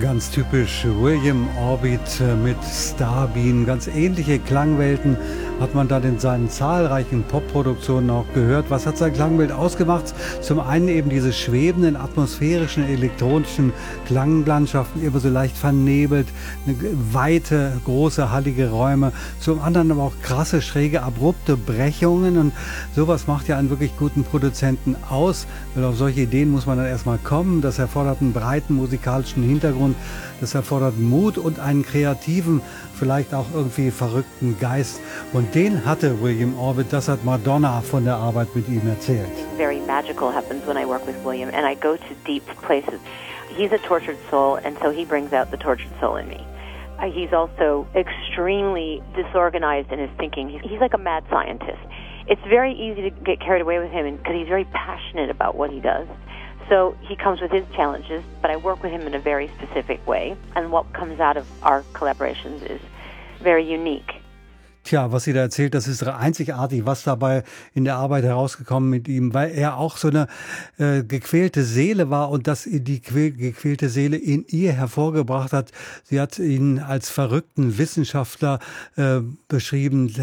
Ganz typisch William Orbit mit Starbeam. Ganz ähnliche Klangwelten hat man dann in seinen zahlreichen Popproduktionen auch gehört. Was hat seine Klangwelt ausgemacht? Zum einen eben diese schwebenden, atmosphärischen, elektronischen Klanglandschaften, immer so leicht vernebelt, eine weite, große, hallige Räume. Zum anderen aber auch krasse, schräge, abrupte Brechungen. Und sowas macht ja einen wirklich guten Produzenten aus, weil auf solche Ideen muss man dann erstmal kommen. Das erfordert einen breiten musikalischen Hintergrund. Das erfordert Mut und einen kreativen, vielleicht auch irgendwie verrückten Geist. Und den hatte William Orbit. Das hat Madonna von der Arbeit mit ihm erzählt. Very magical happens when I work with William, and I go to deep places. He's a tortured soul, and so he brings out the tortured soul in me. He's also extremely disorganized in his thinking. He's like a mad scientist. It's very easy to get carried away with him because he's very passionate about what he does. So he comes with his challenges, but I work with him in a very specific way. And what comes out of our collaborations is very unique. Tja, was sie da erzählt, das ist einzigartig, was dabei in der Arbeit herausgekommen mit ihm, weil er auch so eine gequälte Seele war und das die gequälte Seele in ihr hervorgebracht hat. Sie hat ihn als verrückten Wissenschaftler beschrieben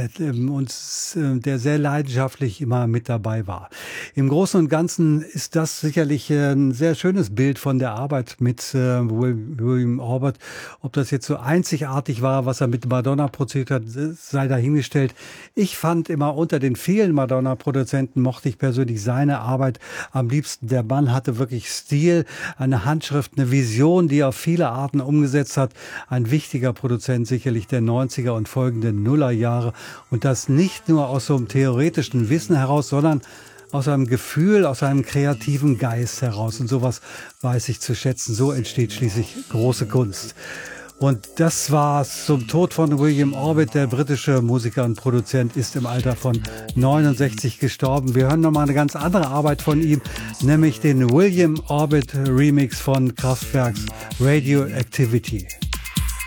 der sehr leidenschaftlich immer mit dabei war. Im Großen und Ganzen ist das sicherlich ein sehr schönes Bild von der Arbeit mit William Orbit. Ob das jetzt so einzigartig war, was er mit Madonna produziert hat, sei dahingestellt. Ich fand immer unter den vielen Madonna-Produzenten mochte ich persönlich seine Arbeit am liebsten. Der Mann hatte wirklich Stil, eine Handschrift, eine Vision, die er auf viele Arten umgesetzt hat. Ein wichtiger Produzent sicherlich der 90er und folgenden Nullerjahre. Und das nicht nur aus so einem theoretischen Wissen heraus, sondern aus einem Gefühl, aus einem kreativen Geist heraus. Und sowas weiß ich zu schätzen. So entsteht schließlich große Kunst. Und das war's zum Tod von William Orbit. Der britische Musiker und Produzent ist im Alter von 69 gestorben. Wir hören nochmal eine ganz andere Arbeit von ihm, nämlich den William Orbit Remix von Kraftwerks Radioactivity.